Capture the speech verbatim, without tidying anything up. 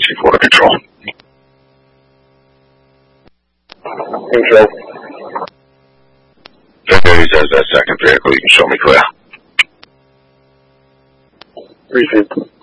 Chief Water Control. Control. If anybody says that second vehicle, you can show me clear. Received.